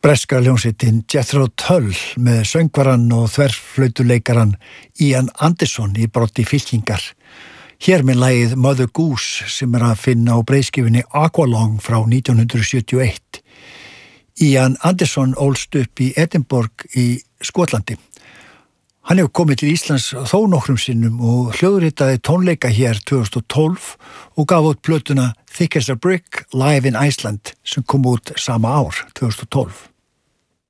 breska hljómsveitin Jethro Tull með söngvarann og þverflautuleikarann Ian Anderson í broddi fylkingar. Hér með lagið Mother Goose sem að finna á breiðskífunni Aqualung frá 1971. Ian Anderson ólst upp í Edinborg í Skotlandi. Hann hefur komið til Íslands þó nokkrum sinnum og hljóðritaði tónleika hér 2012 og gaf út plötuna Thick as a Brick Live in Iceland sem kom út sama ár, 2012.